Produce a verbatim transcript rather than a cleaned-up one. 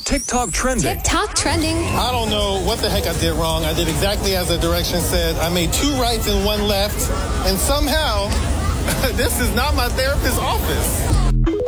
TikTok trending. TikTok trending. I don't know what the heck I did wrong. I did exactly as the directions said. I made two rights and one left. And somehow, this is not my therapist's office.